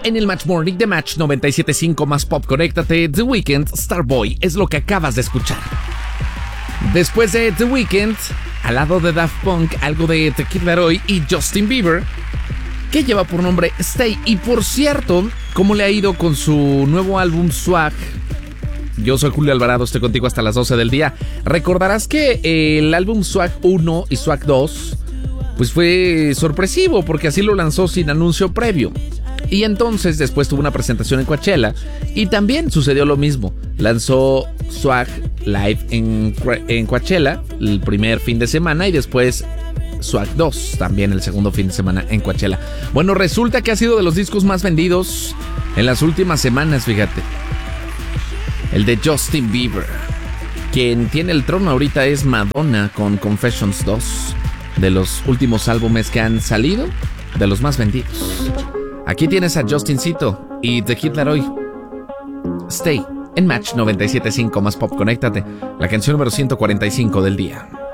en el Match Morning de Match 97.5 más Pop. Conéctate. The Weeknd, Starboy, es lo que acabas de escuchar. Después de The Weeknd, al lado de Daft Punk, algo de The Kid Laroi y Justin Bieber, que lleva por nombre Stay. Y por cierto, ¿cómo le ha ido con su nuevo álbum Swag? Yo soy Julio Alvarado, estoy contigo hasta las 12 del día. Recordarás que el álbum Swag 1 y Swag 2 pues fue sorpresivo porque así lo lanzó sin anuncio previo. Y entonces después tuvo una presentación en Coachella y también sucedió lo mismo. Lanzó Swag Live en Coachella el primer fin de semana y después Swag 2 también el segundo fin de semana en Coachella. Bueno, resulta que ha sido de los discos más vendidos en las últimas semanas, fíjate. El de Justin Bieber. Quien tiene el trono ahorita es Madonna con Confessions 2. De los últimos álbumes que han salido, de los más vendidos. Aquí tienes a Justincito y The Kid Laroi. Stay en Match 97.5 más Pop. Conéctate. La canción número 145 del día.